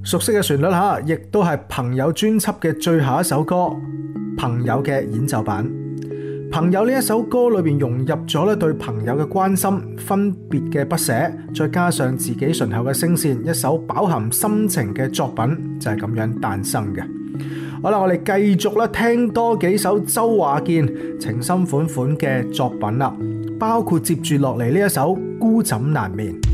熟悉嘅旋律吓，亦都係朋友專輯嘅最後一首歌《朋友》嘅演奏版。《朋友》呢一首歌裏邊融入咗咧對朋友嘅關心、分別嘅不捨，再加上自己醇厚嘅聲線，一首飽含心情嘅作品就係咁樣誕生嘅。好啦，我哋繼續啦，聽多幾首周華健情深款款嘅作品啦，包括接住落嚟呢一首《孤枕難眠》。